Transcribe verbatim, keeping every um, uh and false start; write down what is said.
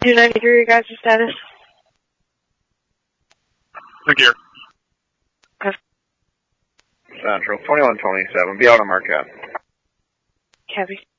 two ninety-three, your guys' status? Secure. Central, twenty-one twenty-seven, be out on Marquette. Copy.